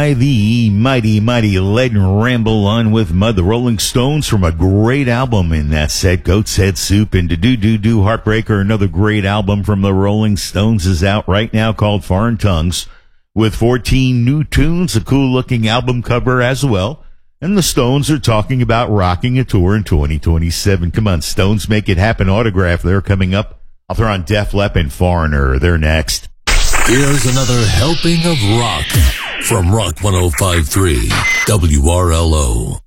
by the mighty Let Ramble On with Mud, the Rolling Stones, from a great album in that set, Goat's Head Soup, and Do Heartbreaker. Another great album from the Rolling Stones is out right now called Foreign Tongues, with 14 new tunes, a cool looking album cover as well. And the Stones are talking about rocking a tour in 2027. Come on, Stones, make it happen. Autograph, they're coming up. I'll throw on Def Leppard and Foreigner. They're next. Here's another helping of rock from Rock 105.3 WRLO.